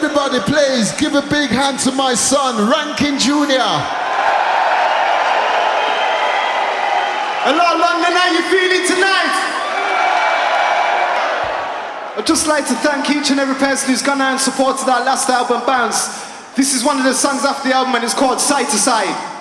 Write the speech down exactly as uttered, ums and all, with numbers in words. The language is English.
Everybody please give a big hand to my son, Rankin Junior Hello London, how you feeling tonight? I'd just like to thank each and every person who's gone out and supported our last album, Bounce. This is one of the songs off the album and it's called Side to Side.